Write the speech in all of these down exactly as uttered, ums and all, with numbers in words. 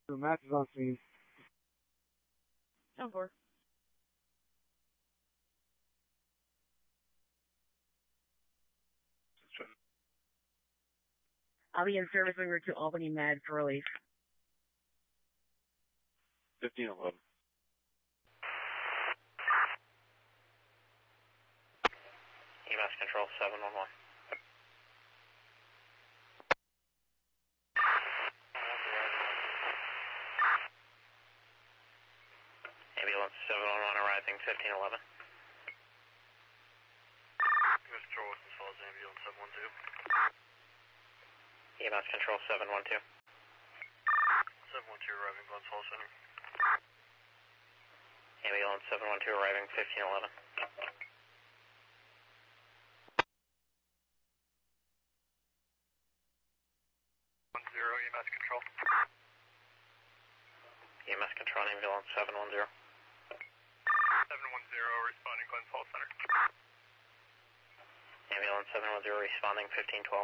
The match is on scene. ten four. I'll be in service over to Albany Med for relief. fifteen eleven. E M S control seven one one. Ambulance seven one one arriving fifteen eleven. E M S control Western Falls ambulance seven one two. E M S control seven one two. seven one two arriving Glens Falls Center. Ambulance seven one two arriving fifteen eleven. one zero E M S control. E M S control ambulance seven one zero. seven one zero responding Glens Falls Center. Ambulance seven one zero responding fifteen twelve.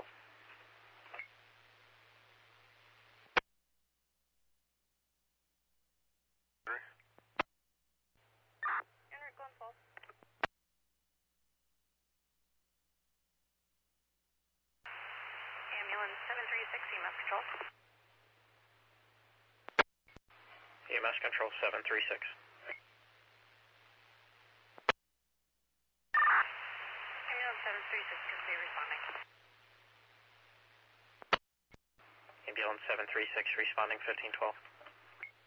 Ambulance seven three six E M S control. E M S control seven three six. Ambulance seven three six can be responding. Ambulance seven three six responding fifteen twelve.